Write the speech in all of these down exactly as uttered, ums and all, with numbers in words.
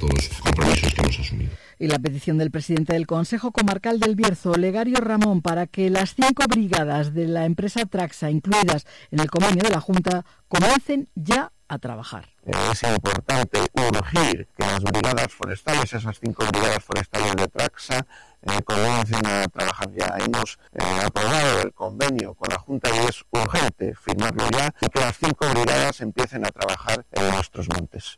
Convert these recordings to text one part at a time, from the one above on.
todos los compromisos que hemos asumido. Y la petición del presidente del Consejo Comarcal del Bierzo, Olegario Ramón, para que las cinco brigadas de la empresa Traxa, incluidas en el convenio de la Junta, comiencen ya a trabajar. Es importante urgir que las brigadas forestales, esas cinco brigadas forestales de Traxa, eh, comiencen a trabajar ya. Hemos eh, aprobado el convenio con la Junta y es urgente firmarlo ya y que las cinco brigadas empiecen a trabajar en nuestros montes.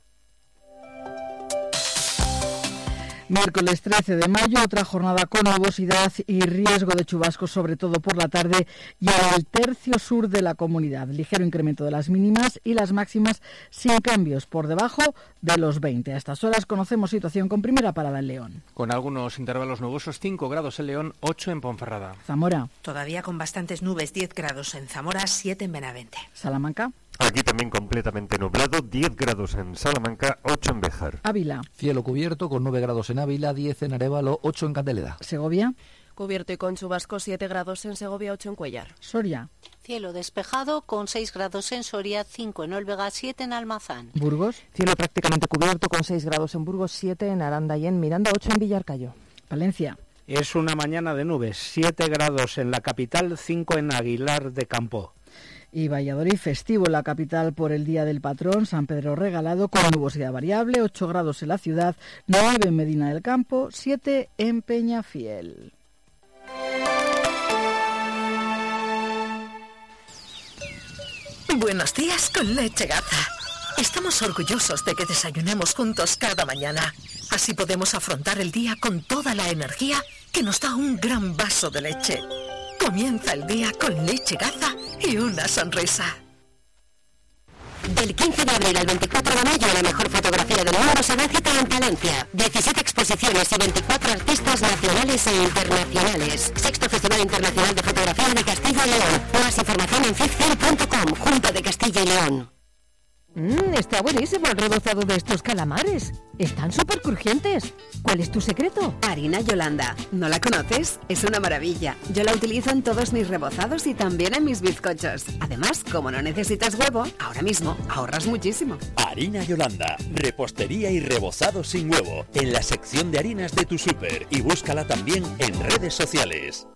Miércoles trece de mayo, otra jornada con nubosidad y riesgo de chubascos, sobre todo por la tarde y en el tercio sur de la comunidad. Ligero incremento de las mínimas y las máximas sin cambios, por debajo de los veinte. A estas horas conocemos situación con primera parada en León. Con algunos intervalos nubosos, cinco grados en León, ocho en Ponferrada. Zamora. Todavía con bastantes nubes, diez grados en Zamora, siete en Benavente. Salamanca. Aquí también completamente nublado, diez grados en Salamanca, ocho en Béjar. Ávila. Cielo cubierto con nueve grados en Ávila, diez en Arévalo, ocho en Candeleda. Segovia. Cubierto y con chubascos, siete grados en Segovia, ocho en Cuellar. Soria. Cielo despejado con seis grados en Soria, cinco en Olvega, siete en Almazán. Burgos. Cielo prácticamente cubierto con seis grados en Burgos, siete en Aranda y en Miranda, ocho en Villarcayo. Valencia. Es una mañana de nubes, siete grados en la capital, cinco en Aguilar de Campo. Y Valladolid, festivo en la capital por el Día del Patrón, San Pedro Regalado, con nubosidad variable, ocho grados en la ciudad, nueve en Medina del Campo, siete en Peñafiel. Buenos días con Leche Gaza. Estamos orgullosos de que desayunemos juntos cada mañana. Así podemos afrontar el día con toda la energía que nos da un gran vaso de leche. Comienza el día con Leche Gaza y una sonrisa. Del quince de abril al veinticuatro de mayo, la mejor fotografía del mundo se da cita en Palencia. diecisiete exposiciones y veinticuatro artistas nacionales e internacionales. Sexto Festival Internacional de Fotografía de Castilla y León. Más información en fifcel punto com, Junta de Castilla y León. Mmm, está buenísimo el rebozado de estos calamares. Están súper crujientes. ¿Cuál es tu secreto? Harina Yolanda. ¿No la conoces? Es una maravilla. Yo la utilizo en todos mis rebozados y también en mis bizcochos. Además, como no necesitas huevo, ahora mismo ahorras muchísimo. Harina Yolanda. Repostería y rebozado sin huevo. En la sección de harinas de tu súper. Y búscala también en redes sociales.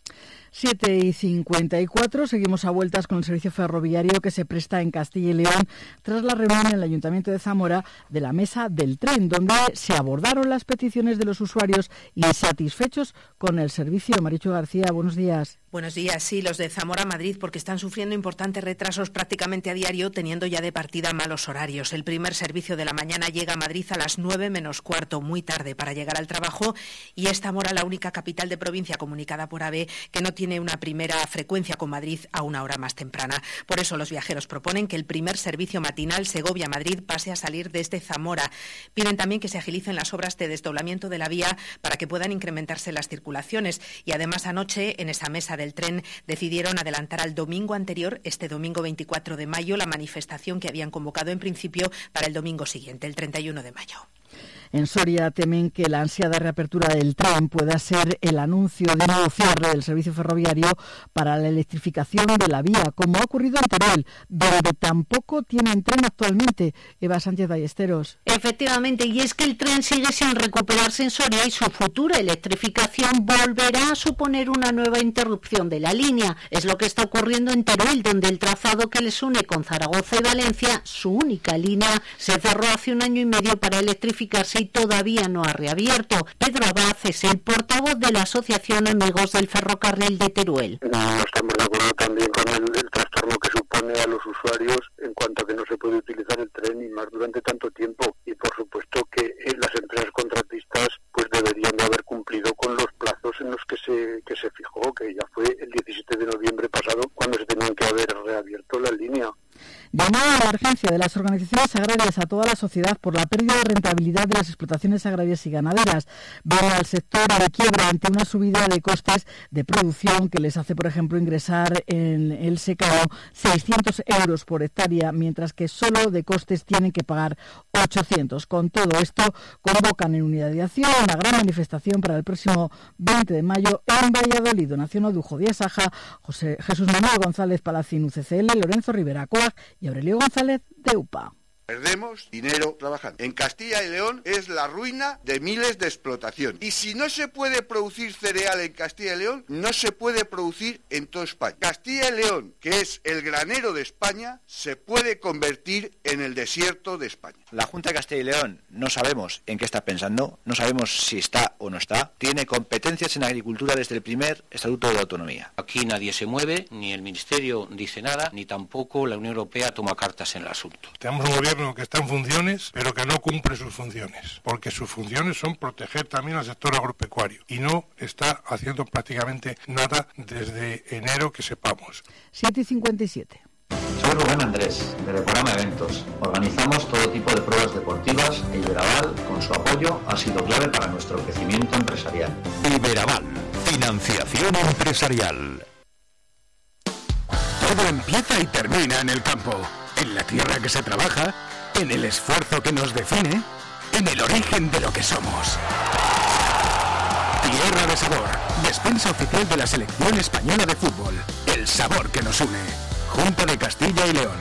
siete y cincuenta y cuatro, seguimos a vueltas con el servicio ferroviario que se presta en Castilla y León tras la reunión en el Ayuntamiento de Zamora de la Mesa del Tren, donde se abordaron las peticiones de los usuarios insatisfechos con el servicio. Marichu García, buenos días. Buenos días, sí, los de Zamora-Madrid, porque están sufriendo importantes retrasos prácticamente a diario, teniendo ya de partida malos horarios. El primer servicio de la mañana llega a Madrid a las nueve menos cuarto, muy tarde para llegar al trabajo, y es Zamora la única capital de provincia comunicada por AVE que no tiene una primera frecuencia con Madrid a una hora más temprana. Por eso los viajeros proponen que el primer servicio matinal Segovia-Madrid pase a salir desde Zamora. Piden también que se agilicen las obras de desdoblamiento de la vía para que puedan incrementarse las circulaciones. Y además anoche, en esa mesa del tren, decidieron adelantar al domingo anterior, este domingo veinticuatro de mayo, la manifestación que habían convocado en principio para el domingo siguiente, el treinta y uno de mayo. En Soria temen que la ansiada reapertura del tren pueda ser el anuncio de nuevo cierre del servicio ferroviario para la electrificación de la vía, como ha ocurrido en Teruel, donde tampoco tienen tren actualmente. Eva Sánchez Ballesteros. Efectivamente, y es que el tren sigue sin recuperarse en Soria y su futura electrificación volverá a suponer una nueva interrupción de la línea. Es lo que está ocurriendo en Teruel, donde el trazado que les une con Zaragoza y Valencia, su única línea, se cerró hace un año y medio para electrificarse y todavía no ha reabierto. Pedro Abad es el portavoz de la Asociación Amigos del Ferrocarril de Teruel. No estamos de acuerdo también con el, el trastorno que supone a los usuarios en cuanto a que no se puede utilizar el tren y más durante tanto tiempo. Y por supuesto que eh, las empresas contratistas pues deberían de haber cumplido con los plazos en los que se que se fijó, que ya fue el diecisiete de noviembre pasado cuando se tenían que haber reabierto la línea. Llamada a la urgencia de las organizaciones agrarias a toda la sociedad por la pérdida de rentabilidad de las explotaciones agrarias y ganaderas. Ven al sector de quiebra ante una subida de costes de producción que les hace, por ejemplo, ingresar en el secano seiscientos euros por hectárea, mientras que solo de costes tienen que pagar ochocientos. Con todo esto, convocan en unidad de acción una gran manifestación para el próximo veinte de mayo en Valladolid. Donación Odujo Díaz Saja, José Jesús Manuel González Palacín U C C L, Lorenzo Rivera Coag y Aurelio González de U P A. Perdemos dinero trabajando. En Castilla y León es la ruina de miles de explotaciones. Y si no se puede producir cereal en Castilla y León, no se puede producir en toda España. Castilla y León, que es el granero de España, se puede convertir en el desierto de España. La Junta de Castilla y León no sabemos en qué está pensando, no sabemos si está o no está. Tiene competencias en agricultura desde el primer Estatuto de Autonomía. Aquí nadie se mueve, ni el Ministerio dice nada, ni tampoco la Unión Europea toma cartas en el asunto. Tenemos un gobierno que está en funciones, pero que no cumple sus funciones, porque sus funciones son proteger también al sector agropecuario y no está haciendo prácticamente nada desde enero que sepamos. siete y cincuenta y siete. Soy Rubén Andrés, del programa Eventos. Organizamos todo tipo de pruebas deportivas e Iberaval, con su apoyo, ha sido clave para nuestro crecimiento empresarial. Iberaval, financiación empresarial. Todo empieza y termina en el campo, en la tierra que se trabaja, en el esfuerzo que nos define, en el origen de lo que somos. Tierra de Sabor, despensa oficial de la Selección Española de Fútbol. El sabor que nos une. Junta de Castilla y León.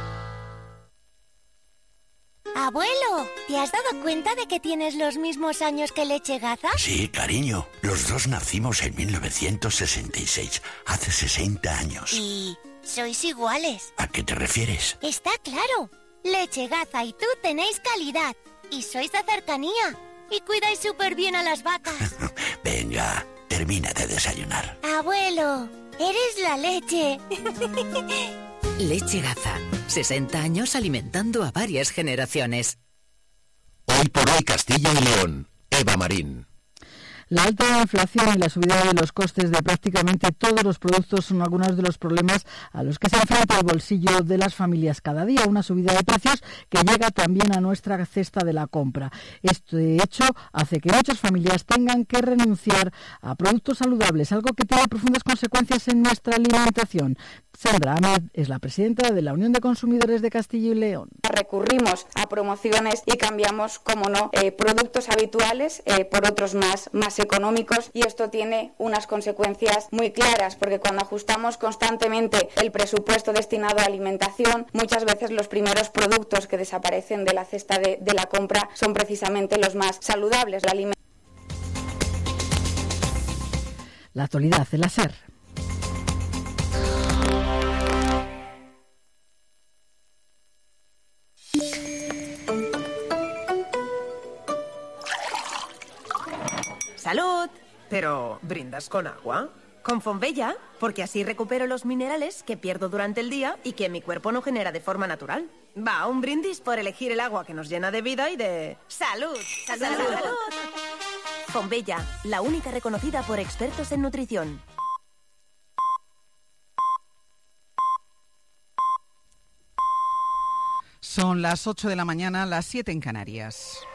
Abuelo, ¿te has dado cuenta de que tienes los mismos años que Leche Gaza? Sí, cariño. Los dos nacimos en mil novecientos sesenta y seis, hace sesenta años. ¿Y sois iguales? ¿A qué te refieres? Está claro. Leche Gaza y tú tenéis calidad. Y sois de cercanía. Y cuidáis súper bien a las vacas. Venga, termina de desayunar. Abuelo, eres la leche. Leche Gaza. sesenta años alimentando a varias generaciones. Hoy por hoy Castilla y León. Eva Marín. La alta inflación y la subida de los costes de prácticamente todos los productos son algunos de los problemas a los que se enfrenta el bolsillo de las familias cada día. Una subida de precios que llega también a nuestra cesta de la compra. Este hecho hace que muchas familias tengan que renunciar a productos saludables, algo que tiene profundas consecuencias en nuestra alimentación. Sandra Ahmed es la presidenta de la Unión de Consumidores de Castilla y León. Recurrimos a promociones y cambiamos, como no, eh, productos habituales eh, por otros más, más económicos, y esto tiene unas consecuencias muy claras, porque cuando ajustamos constantemente el presupuesto destinado a alimentación, muchas veces los primeros productos que desaparecen de la cesta de, de la compra son precisamente los más saludables. La, aliment- la actualidad de la SER. ¡Salud! Pero, ¿brindas con agua? Con Fonbella, porque así recupero los minerales que pierdo durante el día y que mi cuerpo no genera de forma natural. Va, un brindis por elegir el agua que nos llena de vida y de... ¡Salud! ¡Salud! ¡Salud! ¡Salud! Fonbella, la única reconocida por expertos en nutrición. Son las ocho de la mañana, las siete en Canarias.